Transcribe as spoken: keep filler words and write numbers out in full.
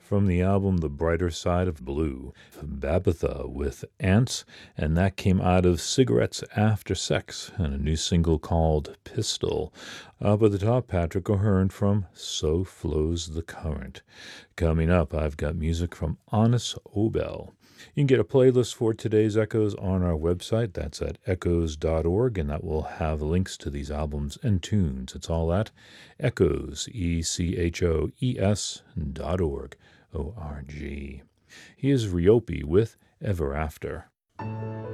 from the album The Brighter Side of Blue. Babatha with Ants, and that came out of Cigarettes After Sex, and a new single called Pistol. Up at the top, Patrick O'Hearn from So Flows the Current. Coming up, I've got music from Anis Obel. You can get a playlist for today's Echoes on our website. That's at echoes dot org, and that will have links to these albums and tunes. It's all at echoes, E C H O E S dot org, O R G. Here's Ryopi with Ever After.